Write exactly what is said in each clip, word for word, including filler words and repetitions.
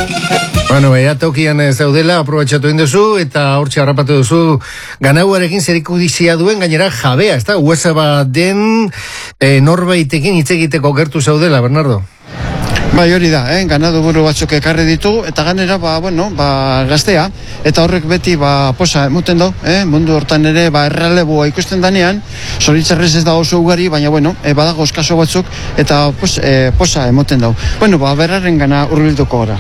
Bueno, ea tokian zaudela, aprobetxatu induzu, eta hortxe harrapatu duzu ganauarekin zerikudizia duen, gainera jabea, ez da, uesa bat den e, norbaitekin hitz egiteko gertu zaudela, Bernardo? Bai, hori da, eh? Ganadu buru batzuk ekarri ditu, eta ganera, ba, bueno, ba, gaztea, eta horrek beti, ba, posa, emuten do, eh? Mundu hortan ere, ba, erraleboa ikusten danean, zoritzarrez ez da oso ugari, baina, bueno, e, badago eskaso batzuk, eta, pos, e, posa, emoten dau. Bueno, ba, berraren gana urbilduko gara.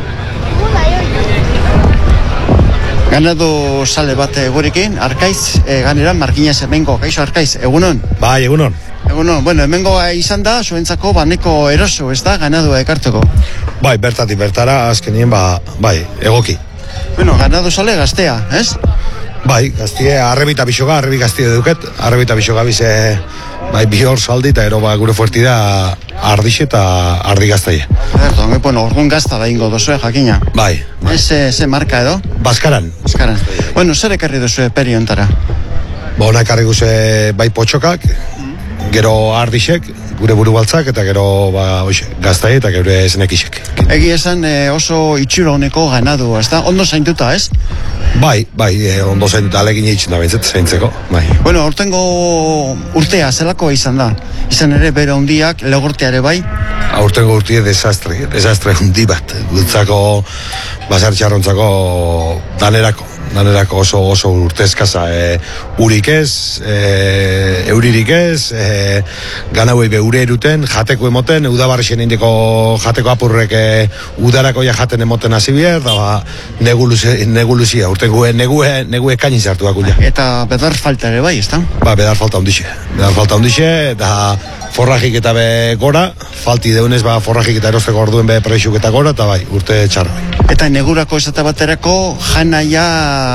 Ganadu sale bat gurekin, Arkaiz, e, ganera, Markinez hemengo, kaixo Arkaiz, egunon? Bai, egunon. Egunon, bueno, hemengo izan da, zuentzako, ba, neko eroso, ez da, ganadua ekarteko. Bai, bertatik bertara, azkenien, ba, bai, egoki. Bueno, ganadu sale gaztea, ez? Bai, gaztie, arrebita bisoga, arrebi gaztie duket, arrebita bisoga bize, bai, bi hor saldi, eta ero, ba, gure fuerti da, ardixe eta ardi gaztaie. Erto, bueno, orgun gazta da ingo dozue, jakina. Bai. bai. Ez, ze marka edo? Baskaran. Baskaran. Bueno, zer ekarri duzue periontara? Ba, hona ekarri guze, bai, potxokak, gero ardixek, gure buru baltzak, eta gero, ba, oixe, gaztaie eta gure zenekixek. Egi esan e, oso itxura honeko ganadu, ez da? Ondo zaintuta, ez? Bai, bai, e, ondo zaintuta alegin eitzen da bintzet, zaintzeko, bai. Bueno, hortengo urtea zelakoa izan da? Izan ere, bere hundiak, legorteare bai? Aurtengo urtie desastre, desastre hundi bat. Gutzako, basartxarrontzako danerako. Danerako oso oso urtezkaza, e, urik ez, e, euririk ez, e, ganauei be ure eruten, jateko emoten, udabarrixen indiko jateko apurrek e, udarako ja jaten emoten hasi bier, da ba, neguluzia, neguluzia, urtengo negue, negue kainin zartu dakulia. Eta bedar falta ere bai, ez da? Ba, bedar falta hundixe, bedar falta hundixe, eta forrajik eta be gora, falti deunez, ba, forrajik eta erosteko orduen be preixuk eta gora, eta bai, urte txarra. Eta negurako esate baterako janaia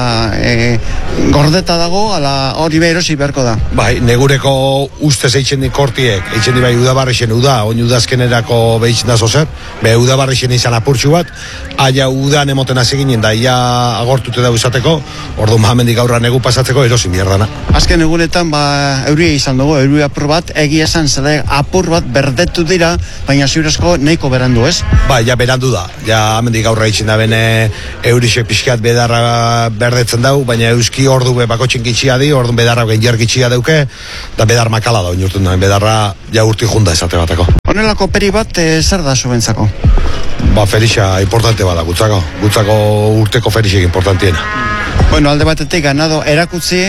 e, gordeta dago, ala hori be erosi beharko da. Bai, negureko ustez eitzen di kortiek, eitzen di bai udabarrixen uda, oin udazkenerako behitzen da zozer, be udabarrixen izan apurtxu bat, aia udan emoten hasi ginen da, ia agortute da izateko, ordu mahamendik aurra negu pasatzeko erosi mierdana. Azken egunetan, ba, euria izan dugu, euria apur bat, egia esan zela apur bat berdetu dira, baina ziurazko nahiko berandu, ez? Ba, ja berandu da, ja hamendik aurra eitzen da bene eurisek pixkat bedarra berdetzen dau, baina euski ordu be bakotxin gitxia di, ordu bedarra genjer gitxia dauke, da bedar makala da oinurtun da, bedarra ja urti junda esate batako. Honelako peri bat, e, zer da zuentzako? Ba, ferixa importante bada, gutzako, gutzako urteko ferixek importantiena. Bueno, alde batetik ganado erakutzi,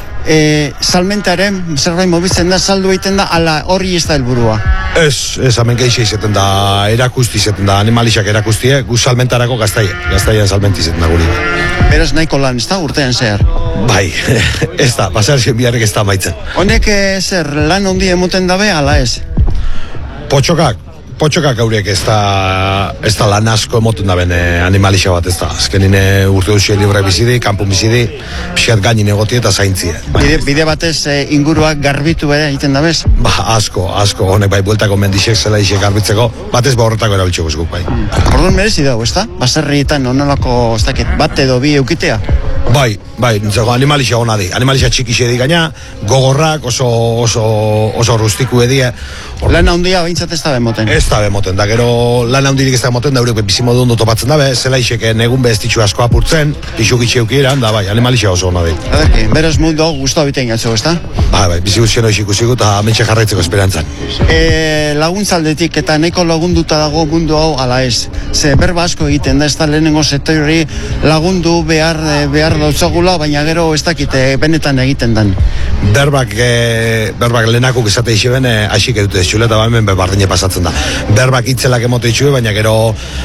e, salmentaren zerbait mobitzen da, saldu egiten da, ala horri ez da helburua. Ez, ez, hemen geixe izaten da, erakusti izaten da, animalixak erakustie, gu salmentarako gaztaia, gaztaia salmenti izaten da guri. Beraz nahiko lan, ez da, urtean zehar? Bai, ez da, basarxen biharrek ez da maitzen. Honek e, zer, lan ondi emoten dabe, ala ez? Potxokak, potxokak hauriek ez da, ez da lan asko emoten da bene animalixa bat ez da. Azkenine urte duzio libre bizidi, kanpo bizidi, pixkat gainin egotie eta zaintzie. Bide, bide batez e, inguruak garbitu ere egiten da bez? Ba, asko, asko, honek bai bueltako mendixek zela isek garbitzeko, batez ba horretako erabiltzeko guk bai. Mm. Orduan merezi dago, ez da? Baserrietan onolako, ez dakit, bat edo bi eukitea? Bai, bai, nintzako animalixa hona di, animalixa txikixe di gaina, gogorrak, oso, oso, oso rustiku edie. Lan handia behintzat ez da bemoten? Ez da bemoten, da gero lan handirik ez da bemoten, da eurek bizimodu ondo topatzen dabe, zela isek negun bezditxu asko apurtzen, pixuk itxeuk iran, da bai, animalixa oso hona di. Ederki, beraz mundu guztua biten gatzeko, ez da? Bai, bai, bizi guztien hori ikusiku eta mentxe jarraitzeko esperantzan. E, laguntzaldetik eta nahiko lagunduta dago mundu hau ala ez. Ze berba asko egiten da, ez da lehenengo sektori lagundu behar, behar dautzagula, baina gero ez dakite benetan egiten dan. Berbak, e, berbak lehenako izate isi bene, asik edute txule eta hemen berdine pasatzen da. Berbak itzelak emote itxue, baina gero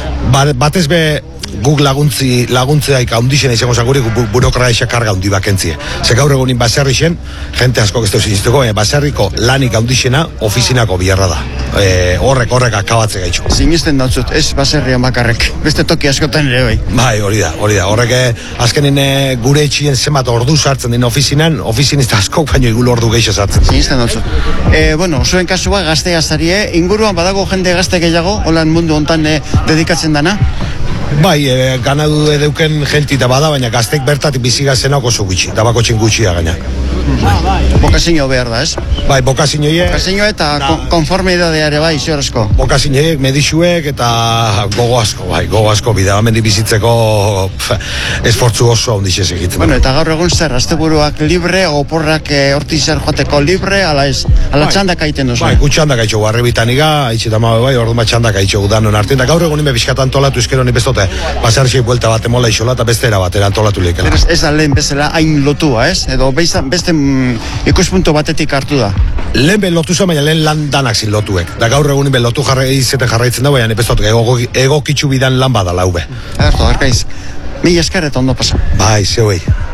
batez be guk laguntzi, laguntzeaik haundixena izango zan guri burokraisia karga haundi bakentzie. Ze gaur egunin baserrixen, jente asko ez duz iniztuko, baina baserriko lanik haundixena ofizinako biharra da. E, horrek, horrek akabatze gaitxu. Zinisten datzut, ez baserrian bakarrek, beste toki askotan ere bai. Bai, hori da, hori da. Horrek azkenin gure etxien zenbat ordu sartzen din ofizinan, ofizinista askok baino igul ordu geixo sartzen. Zinisten datzut. E, bueno, zuen kasua gaztea zarie, inguruan badago jende gazte gehiago, holan mundu hontan e, dedikatzen dana? Bai, e, ganadu edeuken jentita bada, baina gaztek bertatik bizigazenak oso gutxi, tabako txin gutxia gaina. Bokazio behar da, ez? Bai, bokazinoie... Bokazio eta kon- konformidadea ere bai, ziorezko. Bokazinoiek, medixuek eta gogo asko, bai, gogo asko bidea, hemen bizitzeko pf, esfortzu oso ondixez egiten. Bueno, eta gaur egun zer, asteburuak libre, oporrak e, horti zer joteko libre, ala ez, ala Bai. txandak aiten duzu. Bai, gutxandak haitxo, garribitaniga, haitxe dama bai, ordu matxandak haitxo danon artean, eta gaur egun ime bizkat antolatu izkero ni bestote, basarxei buelta bat emola isola eta bestera batera antolatu lekela. Ez, ez da lehen bezala hain lotua, ez? Edo beste, beste mm, ikuspuntu batetik hartu da. Lehen ben lotu zen, baina lehen lan danak zin lotuek. Da gaur egun ben lotu jarra, izeten jarraitzen da, baina nipestot ego, egokitzu bidan lan badala, hube. Ederto, arkaiz. Mi esker eta ondo pasa. Bai, zeuei.